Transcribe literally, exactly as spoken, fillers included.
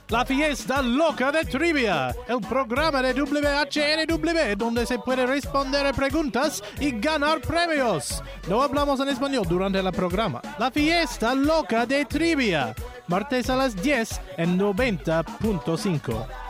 La fiesta loca de trivia, el programa de W H N W donde se puede responder a preguntas y ganar premios. No hablamos en español durante el programa. La fiesta loca de trivia, martes a las diez en noventa punto cinco.